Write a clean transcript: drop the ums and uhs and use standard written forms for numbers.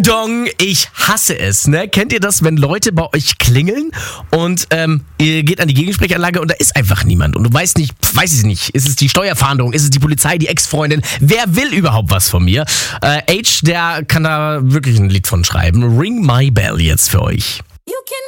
Dong, ich hasse es, ne? Kennt ihr das, wenn Leute bei euch klingeln und ihr geht an die Gegensprechanlage und da ist einfach niemand und du weißt es nicht, ist es die Steuerfahndung, ist es die Polizei, die Ex-Freundin, wer will überhaupt was von mir? H, der kann da wirklich ein Lied von schreiben. Ring My Bell jetzt für euch.